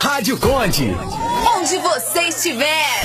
Rádio Conte. Onde você estiver.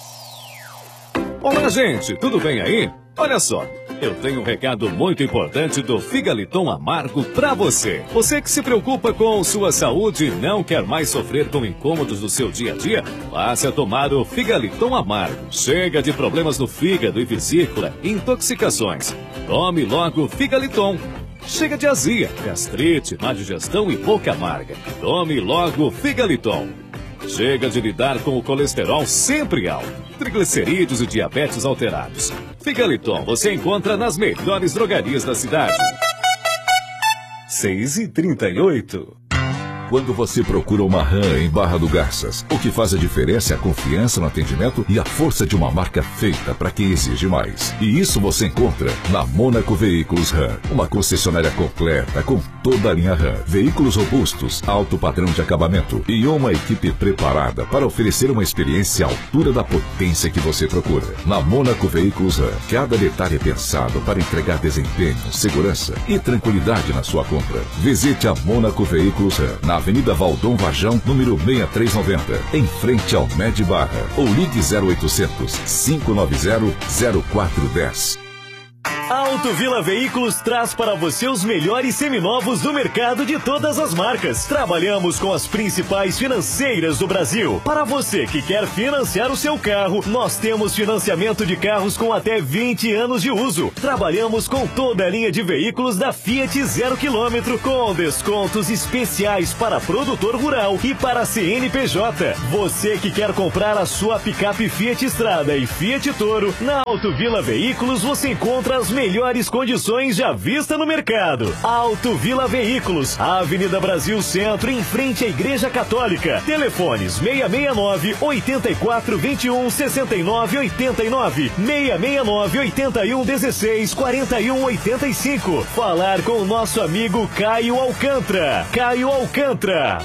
Olá, gente, tudo bem aí? Olha só, eu tenho um recado muito importante do Figaliton Amargo pra você. Você que se preocupa com sua saúde e não quer mais sofrer com incômodos do seu dia a dia, passe a tomar o Figaliton Amargo. Chega de problemas no fígado e vesícula, intoxicações. Tome logo o Figaliton. Chega de azia, gastrite, má digestão e boca amarga. Tome logo o Figaliton. Chega de lidar com o colesterol sempre alto, triglicerídeos e diabetes alterados. Figaliton você encontra nas melhores drogarias da cidade. 6h38. Quando você procura uma RAM em Barra do Garças, o que faz a diferença é a confiança no atendimento e a força de uma marca feita para quem exige mais. E isso você encontra na Mônaco Veículos RAM, uma concessionária completa com toda a linha RAM, veículos robustos, alto padrão de acabamento e uma equipe preparada para oferecer uma experiência à altura da potência que você procura. Na Mônaco Veículos RAM, cada detalhe é pensado para entregar desempenho, segurança e tranquilidade na sua compra. Visite a Mônaco Veículos RAM na Avenida Valdom Varjão, número 6390, em frente ao Med Barra, ou ligue 0800 590 0410. Auto Vila Veículos traz para você os melhores seminovos do mercado de todas as marcas. Trabalhamos com as principais financeiras do Brasil. Para você que quer financiar o seu carro, nós temos financiamento de carros com até 20 anos de uso. Trabalhamos com toda a linha de veículos da Fiat 0 km, com descontos especiais para produtor rural e para CNPJ. Você que quer comprar a sua picape Fiat Strada e Fiat Toro, na Auto Vila Veículos você encontra as melhores condições já vista no mercado. Auto Vila Veículos, Avenida Brasil Centro, em frente à Igreja Católica. Telefones 669 84 21 69 89, 669 81 16 41 85. Falar com o nosso amigo Caio Alcântara. Caio Alcântara.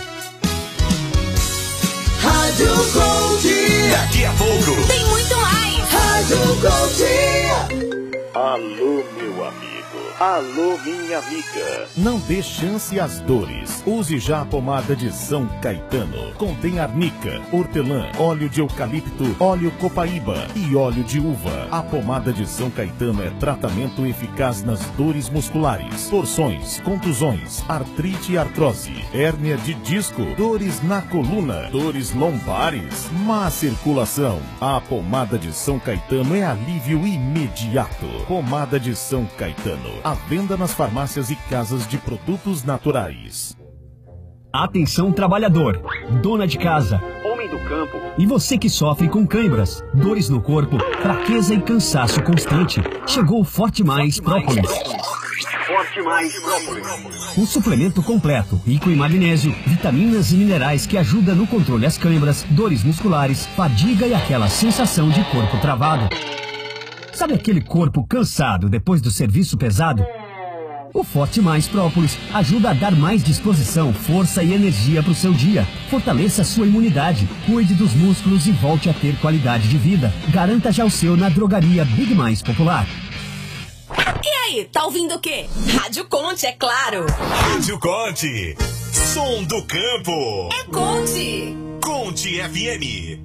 Rádio Conte. Daqui a pouco Tem muito mais. Rádio Conte. Alô, meu amigo. Alô, minha amiga. Não dê chance às dores. Use já a pomada de São Caetano. Contém arnica, hortelã, óleo de eucalipto, óleo copaíba e óleo de uva. A pomada de São Caetano é tratamento eficaz nas dores musculares, torções, contusões, artrite e artrose, hérnia de disco, dores na coluna, dores lombares, má circulação. A pomada de São Caetano é alívio imediato. Pomada de São Caetano. À venda nas farmácias e casas de produtos naturais. Atenção trabalhador, dona de casa, Homem do campo. e você que sofre com câimbras, dores no corpo, fraqueza e cansaço constante. Chegou o Forte Mais Própolis. Forte Mais Própolis. Um suplemento completo, rico em magnésio, vitaminas e minerais que ajuda no controle das câimbras, dores musculares, fadiga e aquela sensação de corpo travado. Sabe aquele corpo cansado depois do serviço pesado? O Forte Mais Própolis ajuda a dar mais disposição, força e energia para o seu dia. Fortaleça a sua imunidade, cuide dos músculos e volte a ter qualidade de vida. Garanta já o seu na drogaria Big Mais Popular. E aí, tá ouvindo o quê? Rádio Conte, é claro. Rádio Conte. Som do campo. É Conte. Conte FM.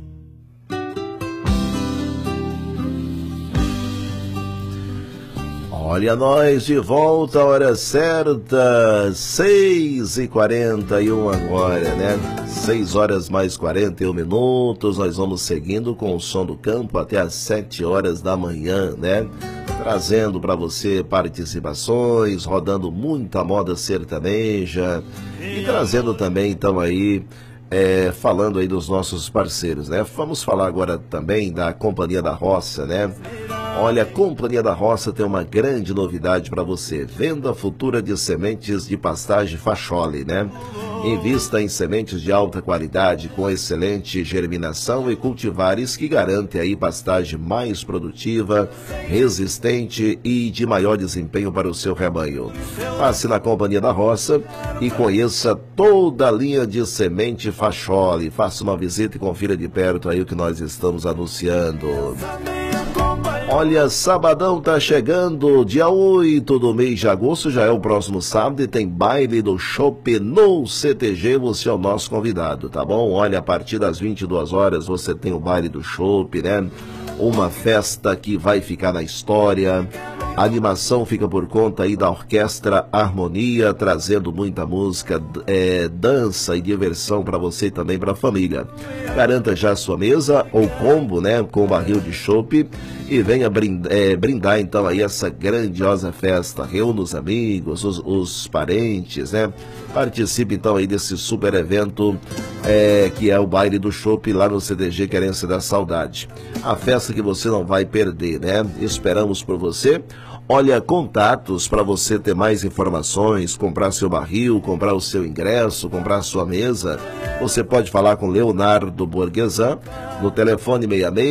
Olha nós de volta, a hora certa, 6h41 agora, né? 6 horas mais 41 minutos, nós vamos seguindo com o Som do Campo até às 7 horas da manhã, né? Trazendo para você participações, rodando muita moda sertaneja e trazendo também, então, aí, falando aí dos nossos parceiros, né? Vamos falar agora também da Companhia da Roça, né? Olha, a Companhia da Roça tem uma grande novidade para você. Venda futura de sementes de pastagem Facholi, né? Invista em sementes de alta qualidade, com excelente germinação e cultivares que garantem aí pastagem mais produtiva, resistente e de maior desempenho para o seu rebanho. Passe na Companhia da Roça e conheça toda a linha de semente Facholi. Faça uma visita e confira de perto aí o que nós estamos anunciando. Olha, sabadão tá chegando, dia 8 do mês de agosto, já é o próximo sábado e tem baile do Chopp no CTG, você é o nosso convidado, tá bom? Olha, a partir das 22 horas você tem o baile do Chopp, né? Uma festa que vai ficar na história. A animação fica por conta aí da Orquestra Harmonia, trazendo muita música, dança e diversão para você e também para a família. Garanta já a sua mesa ou combo, né, com barril de chopp e venha brindar então aí essa grandiosa festa. Reúna os amigos, os parentes, né? Participe então aí desse super evento que é o baile do chopp lá no CTG Querência da Saudade. A festa que você não vai perder, né? Esperamos por você. Olha, contatos para você ter mais informações, comprar seu barril, comprar o seu ingresso, comprar sua mesa. Você pode falar com Leonardo Borghesan no telefone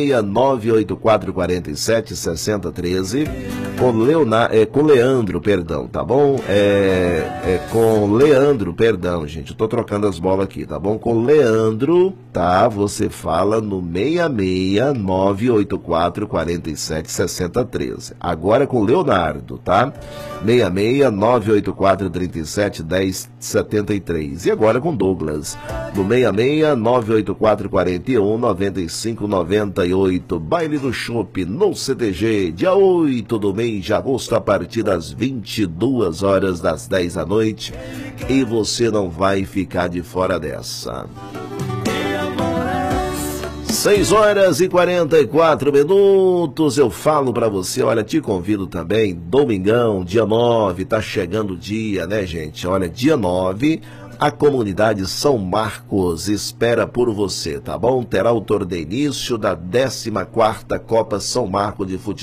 66-98447-6013. Com Leandro, perdão, tá bom? Com Leandro, perdão, gente, eu tô trocando as bolas aqui, tá bom? Com Leandro, tá? Você fala no 66-98447-6013. Agora com Leonardo, tá? 66-98437-1073. E agora com Douglas, no 66-98441-9598. Baile do Chopp no CTG, dia 8 do mês de agosto, a partir das 22 horas, das 10 da noite. E você não vai ficar de fora dessa. 6 horas e 44 minutos, eu falo pra você, olha, te convido também, domingão, dia 9, tá chegando o dia, né, gente? Olha, dia 9, a comunidade São Marcos espera por você, tá bom? Terá o torneio início da 14ª Copa São Marcos de Futebol